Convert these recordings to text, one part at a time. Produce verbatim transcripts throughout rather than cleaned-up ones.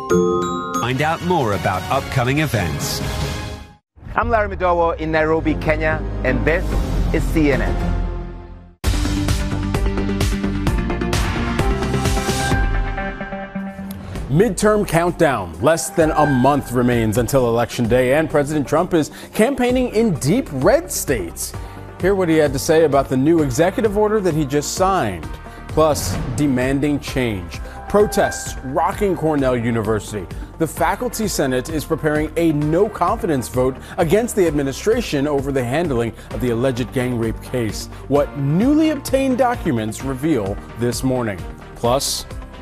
Find out more about upcoming events. I'm Larry Madowo in Nairobi, Kenya, and this is C N N. Midterm countdown. Less than a month remains until Election Day, and President Trump is campaigning in deep red states. Hear what he had to say about the new executive order that he just signed. Plus, demanding change. Protests rocking Cornell University. The Faculty Senate is preparing a no-confidence vote against the administration over the handling of the alleged gang rape case. What newly obtained documents reveal this morning. Plus,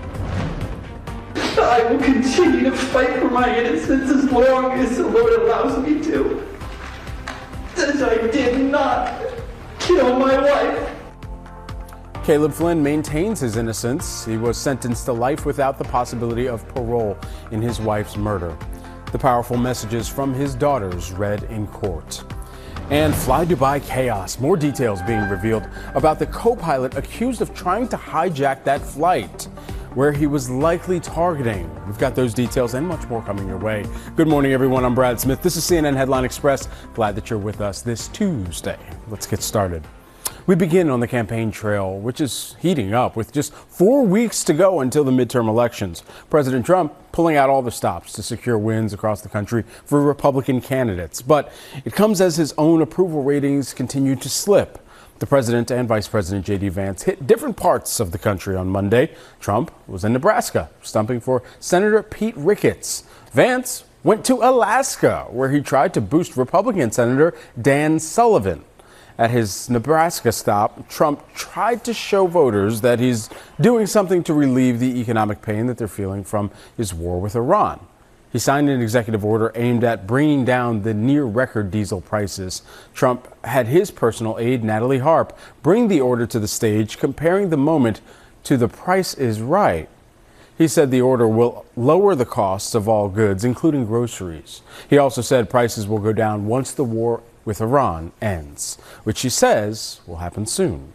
I will continue to fight for my innocence as long as the Lord allows me to. Since I did not kill my wife. Caleb Flynn maintains his innocence. He was sentenced to life without the possibility of parole in his wife's murder. The powerful messages from his daughters read in court. And Fly Dubai chaos. More details being revealed about the co-pilot accused of trying to hijack that flight, where he was likely targeting. We've got those details and much more coming your way. Good morning, everyone. I'm Brad Smith. This is C N N Headline Express. Glad that you're with us this Tuesday. Let's get started. We begin on the campaign trail, which is heating up with just four weeks to go until the midterm elections. President Trump pulling out all the stops to secure wins across the country for Republican candidates. But it comes as his own approval ratings continue to slip. The president and Vice President J D Vance hit different parts of the country on Monday. Trump was in Nebraska, stumping for Senator Pete Ricketts. Vance went to Alaska, where he tried to boost Republican Senator Dan Sullivan. At his Nebraska stop, Trump tried to show voters that he's doing something to relieve the economic pain that they're feeling from his war with Iran. He signed an executive order aimed at bringing down the near-record diesel prices. Trump had his personal aide, Natalie Harp, bring the order to the stage, comparing the moment to The Price is Right. He said the order will lower the costs of all goods, including groceries. He also said prices will go down once the war with Iran ends, which he says will happen soon.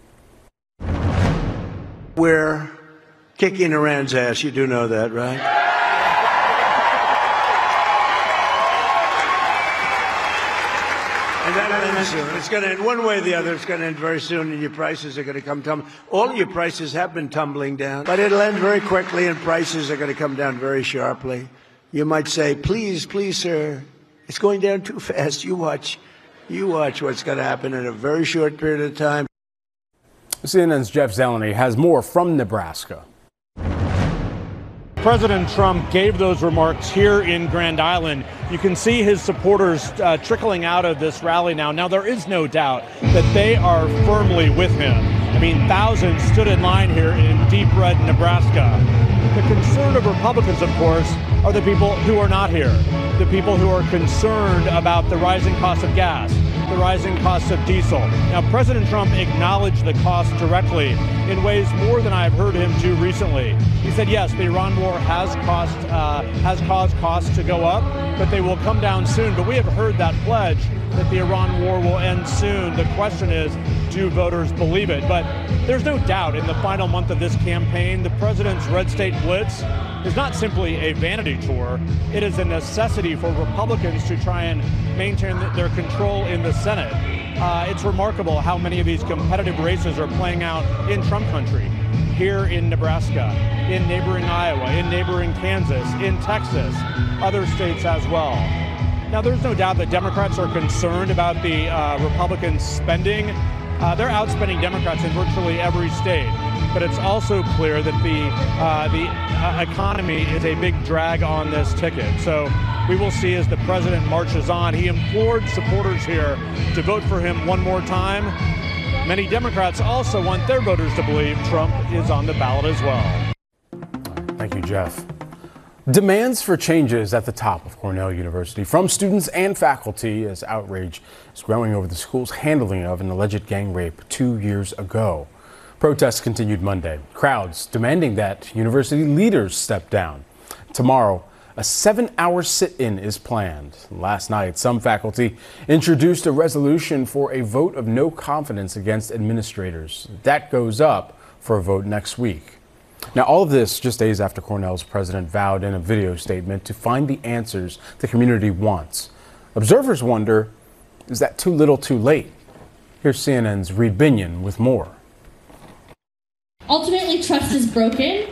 We're kicking Iran's ass. You do know that, right? And that ends soon. It's going to end one way or the other. It's going to end very soon, and your prices are going to come tumbling. All your prices have been tumbling down, but it'll end very quickly, and prices are going to come down very sharply. You might say, please, please, sir, it's going down too fast. You watch. You watch what's going to happen in a very short period of time. C N N's Jeff Zeleny has more from Nebraska. President Trump gave those remarks here in Grand Island. You can see his supporters uh, trickling out of this rally now. Now, there is no doubt that they are firmly with him. I mean, thousands stood in line here in deep red Nebraska. The concern of Republicans, of course, are the people who are not here, the people who are concerned about the rising cost of gas, the rising cost of diesel. Now, President Trump acknowledged the cost directly in ways more than I've heard him do recently. He said, yes, the Iran war has cost, uh, has caused costs to go up, but they will come down soon. But we have heard that pledge that the Iran war will end soon. The question is, do voters believe it? But there's no doubt in the final month of this campaign, the president's Red State Blitz is not simply a vanity tour. It is a necessity for Republicans to try and maintain their control in the Senate. Uh, it's remarkable how many of these competitive races are playing out in Trump country, here in Nebraska, in neighboring Iowa, in neighboring Kansas, in Texas, other states as well. Now, there's no doubt that Democrats are concerned about the uh, Republican spending. Uh, they're outspending Democrats in virtually every state. But it's also clear that the uh, the uh, economy is a big drag on this ticket. So we will see as the president marches on. He implored supporters here to vote for him one more time. Many Democrats also want their voters to believe Trump is on the ballot as well. Thank you, Jeff. Demands for changes at the top of Cornell University from students and faculty as outrage is growing over the school's handling of an alleged gang rape two years ago. Protests continued Monday. Crowds demanding that university leaders step down. Tomorrow, a seven-hour sit-in is planned. Last night, some faculty introduced a resolution for a vote of no confidence against administrators. That goes up for a vote next week. Now, all of this just days after Cornell's president vowed in a video statement to find the answers the community wants. Observers wonder, is that too little too late? Here's C N N's Reed Binion with more. Ultimately, trust is broken.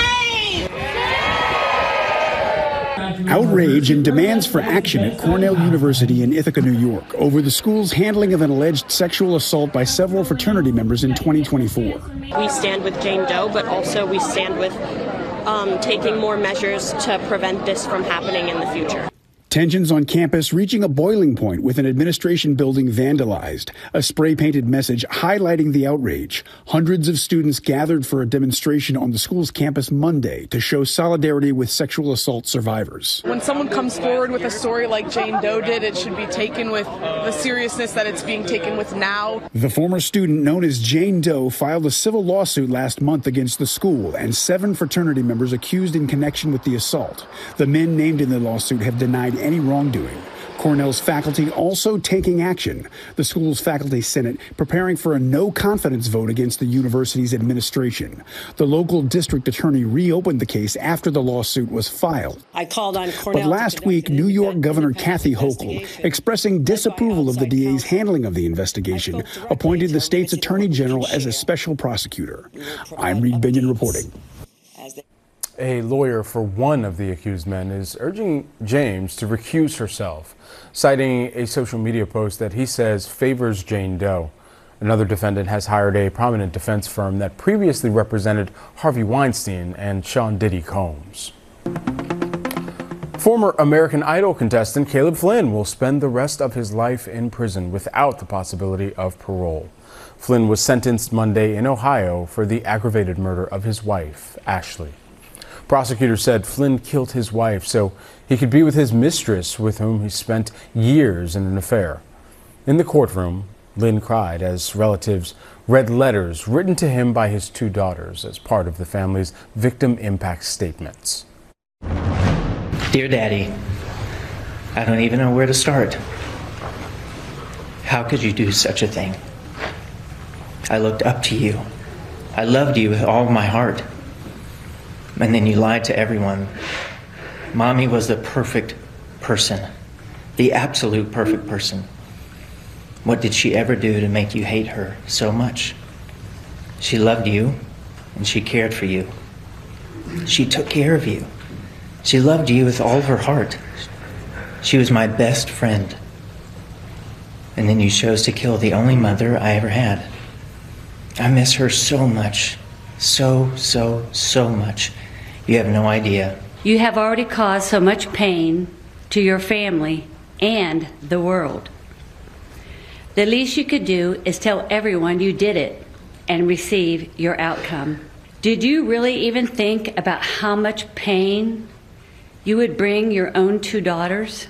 Outrage and demands for action at Cornell University in Ithaca, New York, over the school's handling of an alleged sexual assault by several fraternity members in twenty twenty-four. We stand with Jane Doe, but also we stand with um, taking more measures to prevent this from happening in the future. Tensions on campus reaching a boiling point with an administration building vandalized, a spray-painted message highlighting the outrage. Hundreds of students gathered for a demonstration on the school's campus Monday to show solidarity with sexual assault survivors. When someone comes forward with a story like Jane Doe did, it should be taken with the seriousness that it's being taken with now. The former student known as Jane Doe filed a civil lawsuit last month against the school and seven fraternity members accused in connection with the assault. The men named in the lawsuit have denied any wrongdoing. Cornell's faculty also taking action. The school's faculty senate preparing for a no confidence vote against the university's administration. The local district attorney reopened the case after the lawsuit was filed. I called on Cornell. But last week, New York Governor Kathy Hochul, expressing disapproval of the D A's handling of the investigation, appointed the state's attorney general as a special prosecutor. I'm Reed Binion reporting. A lawyer for one of the accused men is urging James to recuse herself, citing a social media post that he says favors Jane Doe. Another defendant has hired a prominent defense firm that previously represented Harvey Weinstein and Sean Diddy Combs. Former American Idol contestant Caleb Flynn will spend the rest of his life in prison without the possibility of parole. Flynn was sentenced Monday in Ohio for the aggravated murder of his wife, Ashley. Prosecutors said Flynn killed his wife so he could be with his mistress, with whom he spent years in an affair. In the courtroom, Lynn cried as relatives read letters written to him by his two daughters as part of the family's victim impact statements. Dear Daddy, I don't even know where to start. How could you do such a thing? I looked up to you. I loved you with all of my heart. And then you lied to everyone. Mommy was the perfect person, the absolute perfect person. What did she ever do to make you hate her so much? She loved you and she cared for you. She took care of you. She loved you with all of her heart. She was my best friend. And then you chose to kill the only mother I ever had. I miss her so much. So, so, so much. You have no idea. You have already caused so much pain to your family and the world. The least you could do is tell everyone you did it and receive your outcome. Did you really even think about how much pain you would bring your own two daughters?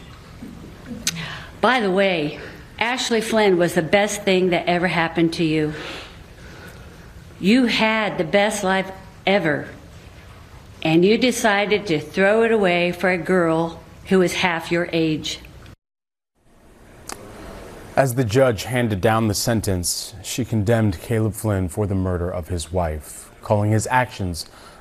By the way, Ashley Flynn was the best thing that ever happened to you. You had the best life ever, and you decided to throw it away for a girl who was half your age. As the judge handed down the sentence, she condemned Caleb Flynn for the murder of his wife, calling his actions